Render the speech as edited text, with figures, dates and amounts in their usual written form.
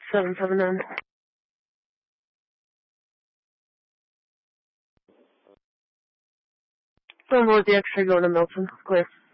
779. From the X-ray, go to Milton. Clear.